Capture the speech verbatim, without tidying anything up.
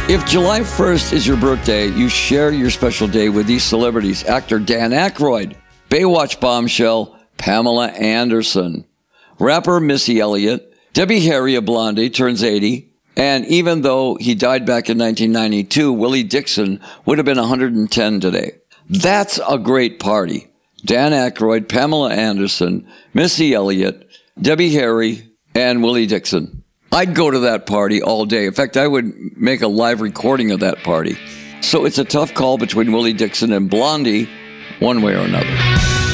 If July first is your birthday, you share your special day with these celebrities. Actor Dan Aykroyd, Baywatch bombshell Pamela Anderson, rapper Missy Elliott, Debbie Harry of Blondie turns eighty, and even though he died back in nineteen ninety-two, Willie Dixon would have been one hundred ten today. That's a great party. Dan Aykroyd, Pamela Anderson, Missy Elliott, Debbie Harry, and Willie Dixon. I'd go to that party all day. In fact, I would make a live recording of that party. So it's a tough call between Willie Dixon and Blondie, one way or another.